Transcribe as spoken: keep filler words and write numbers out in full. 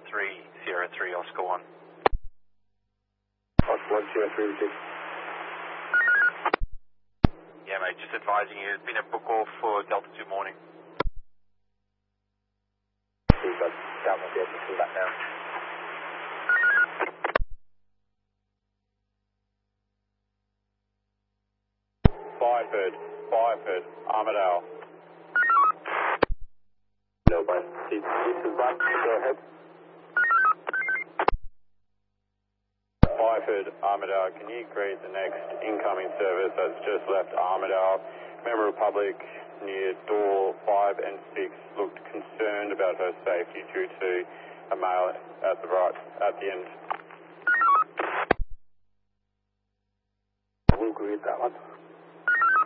three, Sierra three, Oscar one. Oscar one, Sierra three, six. Yeah, mate, just advising you, there's been a book off for Delta two morning. We've got down on the edge of that now. Byford, Byford, Armidale. No, but this is back. Go ahead. Byford, Armidale, can you greet the next incoming service that's just left Armidale? Member Republic near door five and six looked concerned about her safety due to a male at the right, at the end. We'll greet that one.